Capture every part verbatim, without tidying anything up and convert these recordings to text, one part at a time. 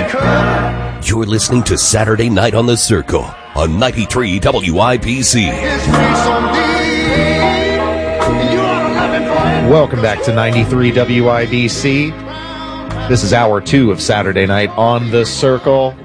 You're listening to Saturday Night on the Circle on ninety-three W I B C. Welcome back to ninety-three W I B C. This is hour two of Saturday Night on the Circle.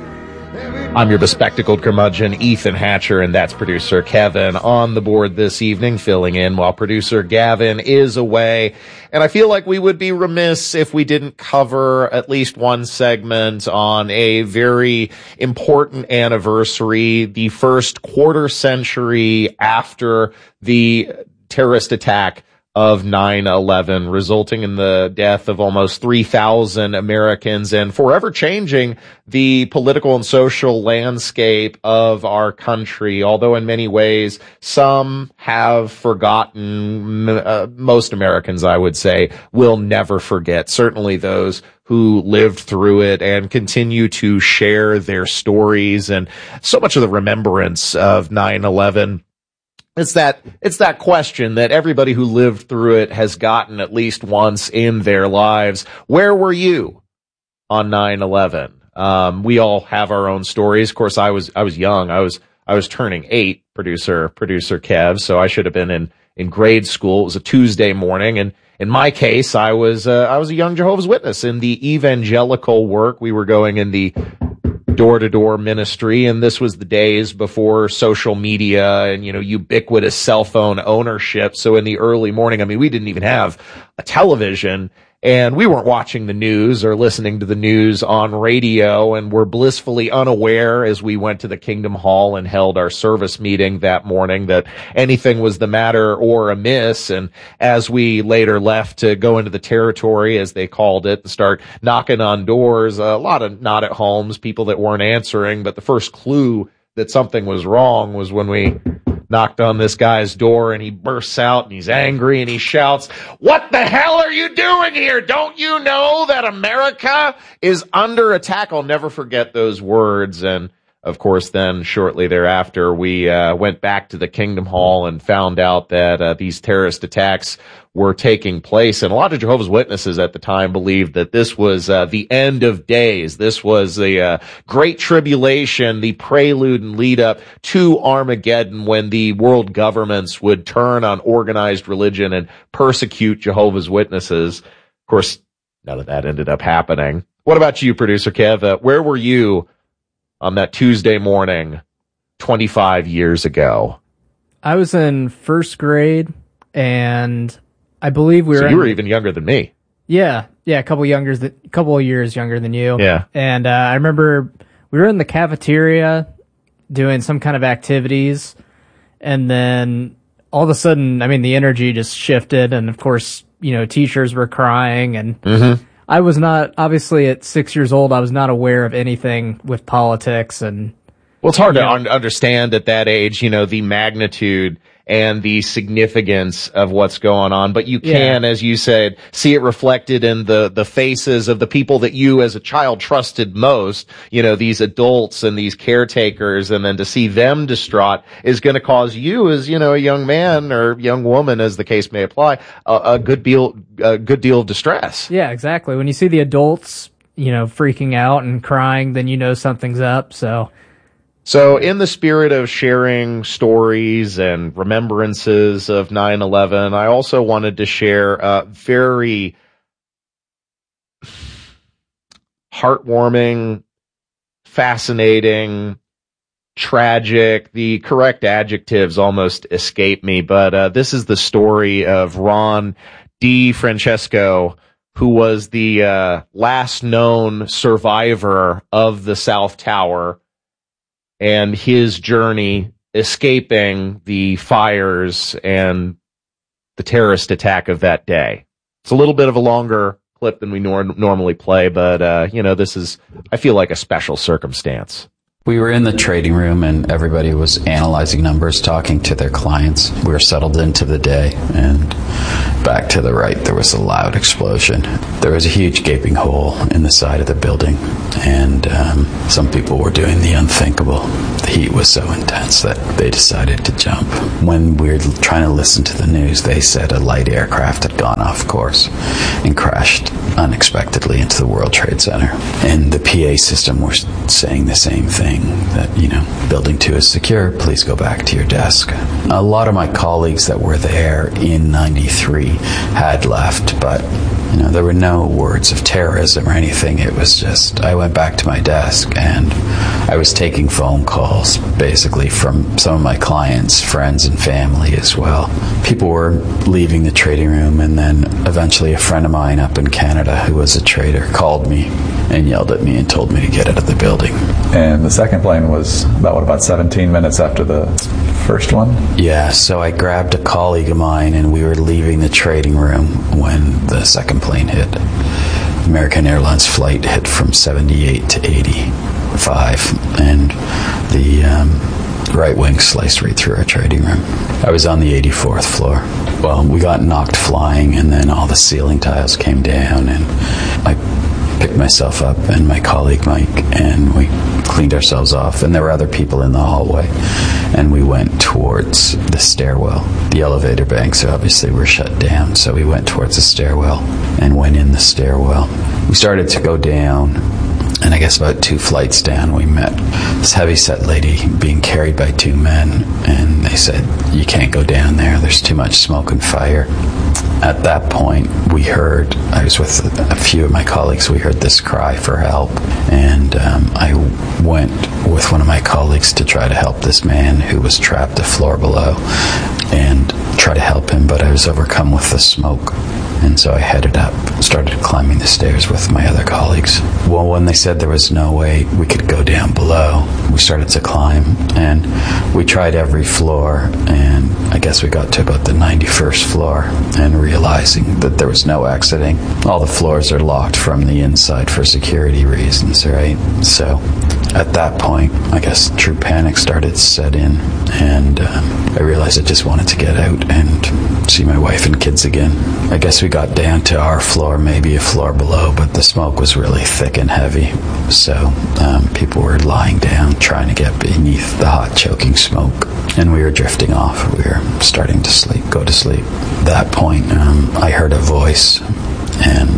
I'm your bespectacled curmudgeon, Ethan Hatcher, and that's producer Kevin on the board this evening, filling in while producer Gavin is away. And I feel like we would be remiss if we didn't cover at least one segment on a very important anniversary, the first quarter century after the terrorist attack of nine eleven, resulting in the death of almost three thousand Americans and forever changing the political and social landscape of our country. Although in many ways, some have forgotten, uh, most Americans, I would say, will never forget. Certainly those who lived through it and continue to share their stories, and so much of the remembrance of nine eleven. It's that, it's that question that everybody who lived through it has gotten at least once in their lives. Where were you on nine eleven? Um, we all have our own stories. Of course, I was, I was young. I was, I was turning eight, producer, producer Kev. So I should have been in, in grade school. It was a Tuesday morning. And in my case, I was, uh, I was a young Jehovah's Witness in the evangelical work. We were going in the door-to-door ministry, and this was the days before social media and, you know, ubiquitous cell phone ownership. So in the early morning, I mean, we didn't even have a television, and we weren't watching the news or listening to the news on radio, and were blissfully unaware as we went to the Kingdom Hall and held our service meeting that morning that anything was the matter or amiss. And as we later left to go into the territory, as they called it, and start knocking on doors, a lot of not at homes, people that weren't answering. But the first clue that something was wrong was when we knocked on this guy's door, and he bursts out and he's angry and he shouts, "What the hell are you doing here? Don't you know that America is under attack?" I'll never forget those words. And of course, then shortly thereafter, we uh, went back to the Kingdom Hall and found out that uh, these terrorist attacks were taking place. And a lot of Jehovah's Witnesses at the time believed that this was uh, the end of days. This was the uh, Great Tribulation, the prelude and lead up to Armageddon, when the world governments would turn on organized religion and persecute Jehovah's Witnesses. Of course, none of that ended up happening. What about you, producer Kev? Uh, where were you on that Tuesday morning twenty-five years ago? I was in first grade, and I believe we were. So you were in, even younger than me. Yeah, yeah, a couple younger, a couple of years younger than you. Yeah, and uh, I remember we were in the cafeteria doing some kind of activities, and then all of a sudden, I mean, the energy just shifted, and of course, you know, teachers were crying, and mm-hmm. I was not, obviously at six years old, I was not aware of anything with politics. And well, it's hard to un- understand at that age, you know, the magnitude and the significance of what's going on. But you can, yeah. as you said, see it reflected in the, the faces of the people that you as a child trusted most, you know, these adults and these caretakers. And then to see them distraught is going to cause you as, you know, a young man or young woman, as the case may apply, a, a good deal, a good deal of distress. Yeah, exactly. When you see the adults, you know, freaking out and crying, then you know something's up. So, So in the spirit of sharing stories and remembrances of nine eleven, I also wanted to share a very heartwarming, fascinating, tragic, the correct adjectives almost escape me, but uh, this is the story of Ron DeFrancesco, who was the uh, last known survivor of the South Tower, and his journey escaping the fires and the terrorist attack of that day. It's a little bit of a longer clip than we nor- normally play, but, uh, you know, this is, I feel like, a special circumstance. We were in the trading room and everybody was analyzing numbers, talking to their clients. We were settled into the day, and back to the right there was a loud explosion. There was a huge gaping hole in the side of the building, and um, some people were doing the unthinkable. The heat was so intense that they decided to jump. When we were trying to listen to the news, they said a light aircraft had gone off course and crashed unexpectedly into the World Trade Center. And the P A system was saying the same thing, that, you know, building two is secure, please go back to your desk. A lot of my colleagues that were there in ninety-three had left, but, you know, there were no words of terrorism or anything. It was just, I went back to my desk and I was taking phone calls, basically, from some of my clients, friends, and family as well. People were leaving the trading room, and then eventually a friend of mine up in Canada who was a trader called me and yelled at me and told me to get out of the building. And the second plane was about, what, about seventeen minutes after the first one? Yeah, so I grabbed a colleague of mine and we were leaving the trading room when the second plane hit. American Airlines flight hit from seventy-eight to eighty-five, and the um, right wing sliced right through our trading room. I was on the eighty-fourth floor. Well, we got knocked flying, and then all the ceiling tiles came down, and I picked myself up and my colleague Mike, and we cleaned ourselves off, and there were other people in the hallway, and we went towards the stairwell. The elevator banks obviously were shut down, so we went towards the stairwell and went in the stairwell. We started to go down, and I guess about two flights down we met this heavyset lady being carried by two men, and they said, you can't go down there, there's too much smoke and fire. At that point, we heard, I was with a few of my colleagues, we heard this cry for help, and um, I went with one of my colleagues to try to help this man who was trapped a floor below, and try to help him, but I was overcome with the smoke. And so I headed up, started climbing the stairs with my other colleagues. Well, when they said there was no way we could go down below, we started to climb, and we tried every floor, and I guess we got to about the ninety-first floor, and realizing that there was no exiting. All the floors are locked from the inside for security reasons, right? So at that point, I guess true panic started to set in, and um, I realized I just wanted to get out and see my wife and kids again. I guess we got down to our floor, maybe a floor below, but the smoke was really thick and heavy, so um, people were lying down trying to get beneath the hot choking smoke, and we were drifting off. We were starting to sleep, go to sleep. At that point, um, I heard a voice, and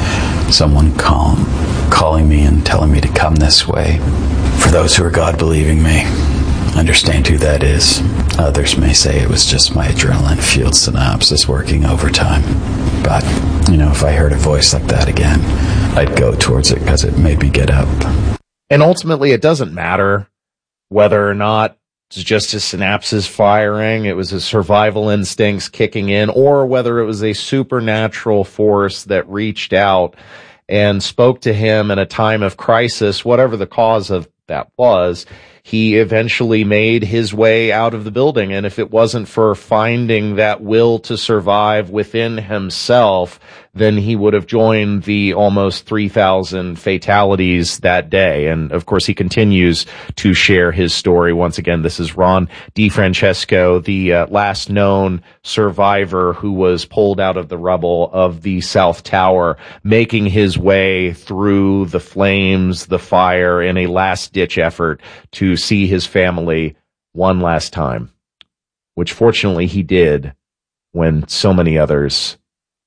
someone call, calling me and telling me to come this way. For those who are God-believing may understand who that is. Others may say it was just my adrenaline-fueled synapses working overtime. But, you know, if I heard a voice like that again, I'd go towards it because it made me get up. And ultimately, it doesn't matter whether or not it's just his synapses firing, it was his survival instincts kicking in, or whether it was a supernatural force that reached out and spoke to him in a time of crisis. Whatever the cause of that was, he eventually made his way out of the building. And if it wasn't for finding that will to survive within himself, then he would have joined the almost three thousand fatalities that day. And of course, he continues to share his story. Once again, this is Ron DeFrancesco, the uh, last known survivor who was pulled out of the rubble of the South Tower, making his way through the flames, the fire, in a last-ditch effort to see his family one last time, which fortunately he did when so many others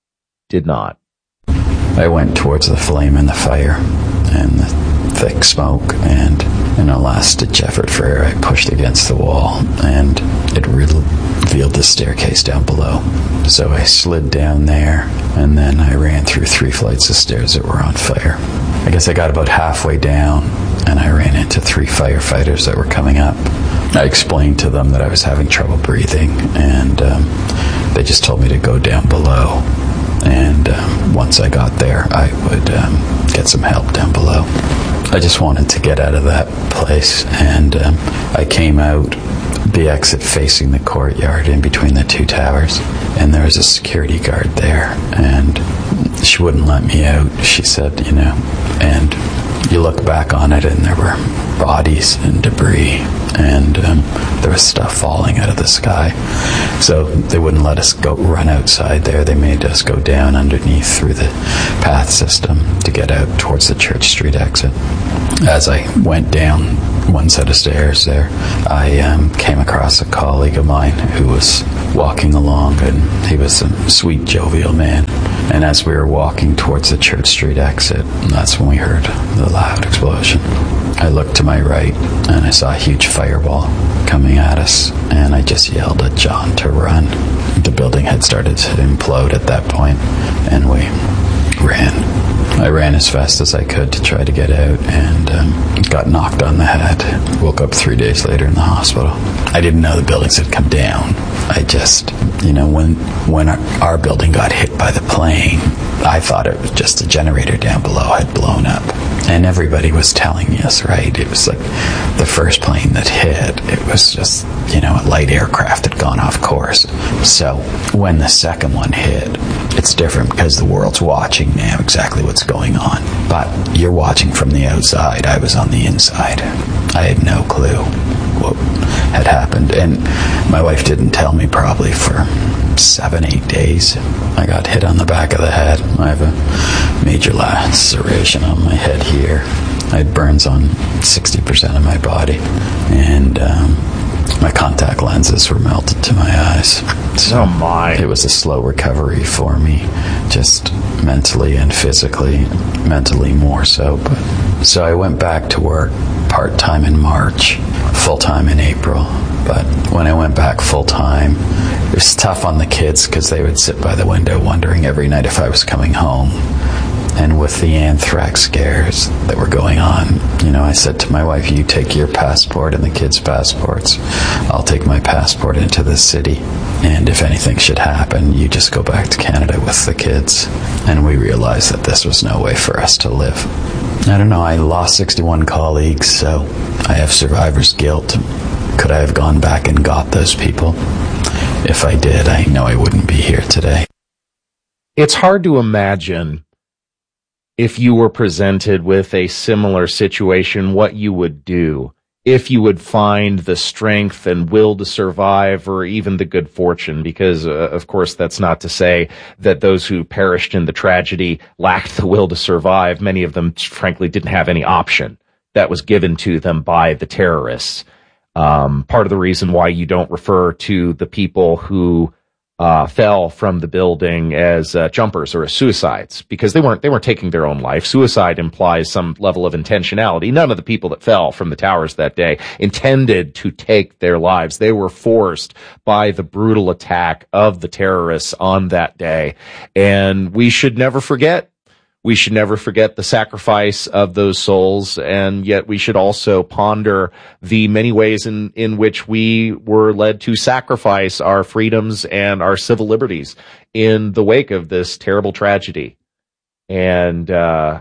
did not. I went towards the flame and the fire and the thick smoke, and in a last-ditch effort for air, I pushed against the wall, and it revealed the staircase down below. So I slid down there, and then I ran through three flights of stairs that were on fire. I guess I got about halfway down, and I ran into three firefighters that were coming up. I explained to them that I was having trouble breathing, and um, they just told me to go down below. And um, once I got there, I would um, get some help down below. I just wanted to get out of that place, and um, I came out the exit facing the courtyard in between the two towers, and there was a security guard there, and she wouldn't let me out. She said, you know, and you look back on it, and there were bodies and debris, and um, there was stuff falling out of the sky. So they wouldn't let us go run outside there. They made us go down underneath through the path system to get out towards the Church Street exit. As I went down one set of stairs there, I um, came across a colleague of mine who was walking along, and he was a sweet, jovial man. And as we were walking towards the Church Street exit, that's when we heard the loud explosion. I looked to my right, and I saw a huge fireball coming at us, and I just yelled at John to run. The building had started to implode at that point, and we ran. I ran as fast as I could to try to get out, and um, got knocked on the head. Woke up three days later in the hospital. I didn't know the buildings had come down. I just, you know, when when our, our building got hit by the plane, I thought it was just the generator down below had blown up. And everybody was telling us, right? It was like the first plane that hit. It was just, you know, a light aircraft had gone off course. So when the second one hit, it's different because the world's watching now exactly what's going on. But you're watching from the outside. I was on the inside. I had no clue what had happened. And my wife didn't tell me probably for seven, eight days. I got hit on the back of the head. I have a major laceration on my head here. I had burns on sixty percent of my body. And um, my contact lenses were melted to my eyes. So oh my. It was a slow recovery for me, just mentally and physically, mentally more so. But so I went back to work part-time in March, full-time in April. But when I went back full-time, it was tough on the kids because they would sit by the window wondering every night if I was coming home. And with the anthrax scares that were going on, you know, I said to my wife, you take your passport and the kids' passports. I'll take my passport into the city. And if anything should happen, you just go back to Canada with the kids. And we realized that this was no way for us to live. I don't know, I lost sixty-one colleagues, so I have survivor's guilt. Could I have gone back and got those people? If I did, I know I wouldn't be here today. It's hard to imagine if you were presented with a similar situation, what you would do, if you would find the strength and will to survive, or even the good fortune, because, uh, of course, that's not to say that those who perished in the tragedy lacked the will to survive. Many of them, frankly, didn't have any option that was given to them by the terrorists. Um, part of the reason why you don't refer to the people who Uh, fell from the building as uh, jumpers or as suicides, because they weren't they weren't taking their own life. Suicide implies some level of intentionality. None of the people that fell from the towers that day intended to take their lives. They were forced by the brutal attack of the terrorists on that day. And we should never forget. We should never forget the sacrifice of those souls, and yet we should also ponder the many ways in, in which we were led to sacrifice our freedoms and our civil liberties in the wake of this terrible tragedy. And uh,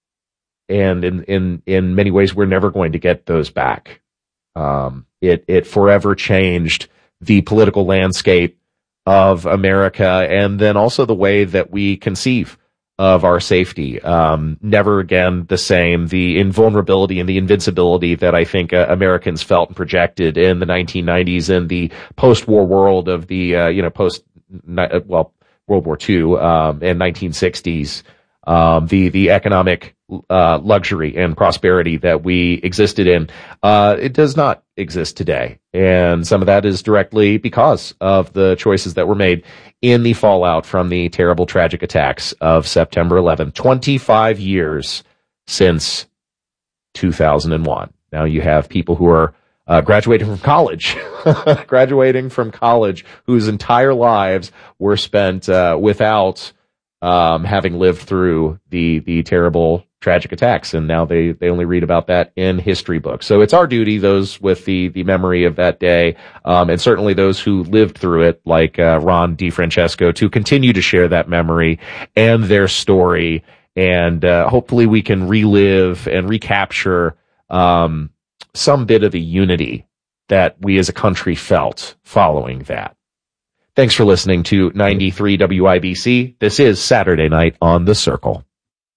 and in, in, in many ways, we're never going to get those back. Um, it, it forever changed the political landscape of America, and then also the way that we conceive of our safety. Um, never again the same. The invulnerability and the invincibility that I think uh, Americans felt and projected in the nineteen nineties and the post-war world of the, uh, you know, post, well, World War Two, um, and nineteen sixties, um, the, the economic, uh, luxury and prosperity that we existed in, uh, it does not exist today. And some of that is directly because of the choices that were made in the fallout from the terrible, tragic attacks of September eleventh, twenty-five years since two thousand one. Now you have people who are uh, graduating from college, graduating from college, whose entire lives were spent uh, without um, having lived through the the terrible, tragic attacks, and now they, they only read about that in history books. So it's our duty, those with the, the memory of that day, um, and certainly those who lived through it, like uh, Ron DeFrancesco, to continue to share that memory and their story, and uh, hopefully we can relive and recapture um, some bit of the unity that we as a country felt following that. Thanks for listening to ninety-three W I B C. This is Saturday Night on The Circle.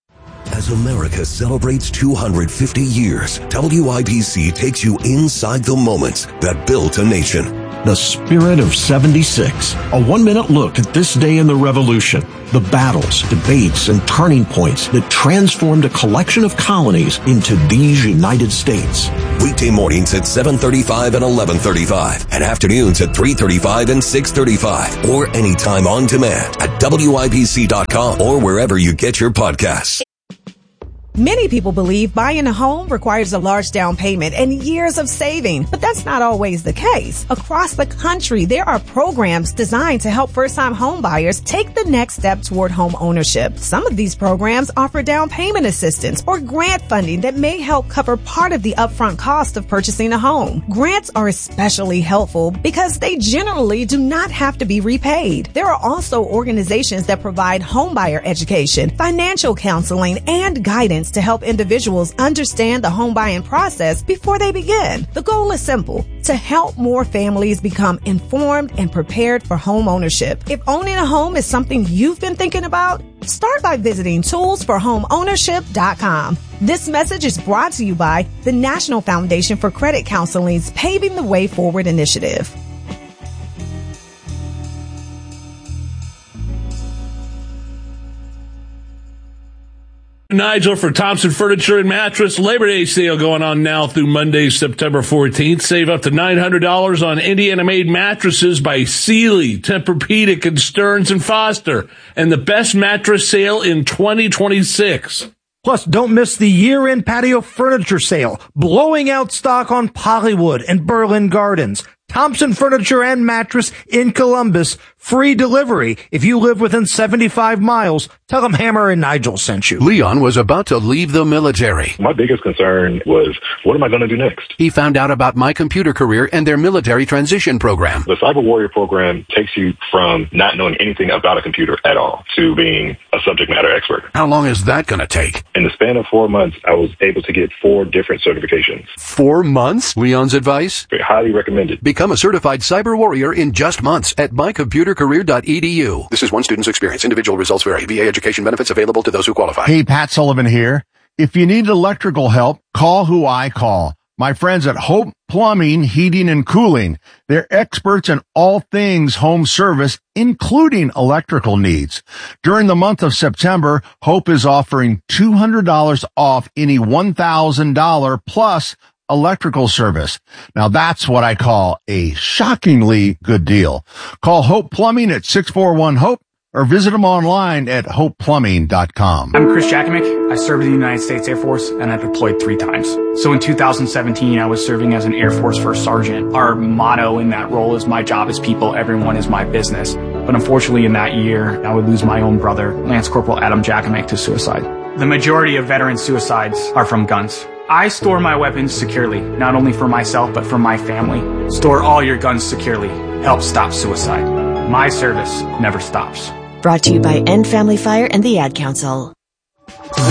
As America celebrates two hundred fifty years, W I B C takes you inside the moments that built a nation. The Spirit of seventy-six. A one-minute look at this day in the Revolution. The battles, debates, and turning points that transformed a collection of colonies into these United States. Weekday mornings at seven thirty-five and eleven thirty-five, and afternoons at three thirty-five and six thirty-five, or anytime on demand at W I B C dot com or wherever you get your podcasts. Many people believe buying a home requires a large down payment and years of saving, but that's not always the case. Across the country, there are programs designed to help first-time home buyers take the next step toward home ownership. Some of these programs offer down payment assistance or grant funding that may help cover part of the upfront cost of purchasing a home. Grants are especially helpful because they generally do not have to be repaid. There are also organizations that provide homebuyer education, financial counseling, and guidance to help individuals understand the home buying process before they begin. The goal is simple: to help more families become informed and prepared for home ownership. If owning a home is something you've been thinking about, start by visiting tools for home ownership dot com. This message is brought to you by the National Foundation for Credit Counseling's Paving the Way Forward initiative. Nigel for Thompson Furniture and Mattress. Labor Day sale going on now through Monday, September fourteenth. Save up to nine hundred dollars on Indiana-made mattresses by Sealy, Tempur-Pedic, and Stearns and Foster. And the best mattress sale in twenty twenty-six. Plus, don't miss the year-end patio furniture sale, blowing out stock on Pollywood and Berlin Gardens. Thompson Furniture and Mattress in Columbus. Free delivery. If you live within seventy-five miles, tell them Hammer and Nigel sent you. Leon was about to leave the military. My biggest concern was, what am I going to do next? He found out about My Computer Career and their military transition program. The Cyber Warrior program takes you from not knowing anything about a computer at all to being a subject matter expert. How long is that going to take? In the span of four months, I was able to get four different certifications. Four months? Leon's advice? Highly recommended. Become a certified cyber warrior in just months at my computer career dot e d u. This is one student's experience. Individual results vary. V A education benefits available to those who qualify. Hey, Pat Sullivan here. If you need electrical help, call who I call. My friends at Hope Plumbing, Heating, and Cooling. They're experts in all things home service, including electrical needs. During the month of September, Hope is offering two hundred dollars off any one thousand dollars plus electrical service. Now that's what I call a shockingly good deal. Call Hope Plumbing at six four one HOPE or visit them online at hope plumbing dot com. I'm Chris Jakimick. I served in the United States Air Force and I deployed three times. So in two thousand seventeen, I was serving as an Air Force First Sergeant. Our motto in that role is my job is people, everyone is my business. But unfortunately in that year, I would lose my own brother, Lance Corporal Adam Jakimick, to suicide. The majority of veteran suicides are from guns. I store my weapons securely, not only for myself, but for my family. Store all your guns securely. Help stop suicide. My service never stops. Brought to you by End Family Fire and the Ad Council.